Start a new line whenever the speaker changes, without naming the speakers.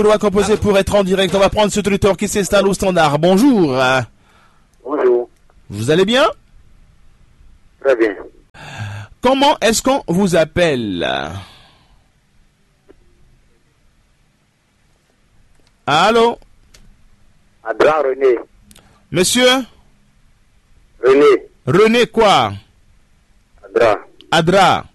On doit composer pour être en direct. On va prendre ce auditeur qui s'installe au standard. Bonjour.
Bonjour.
Vous allez bien?
Très bien.
Comment est-ce qu'on vous appelle? Allô?
Adra René.
Monsieur?
René.
René quoi?
Adra.
Adra.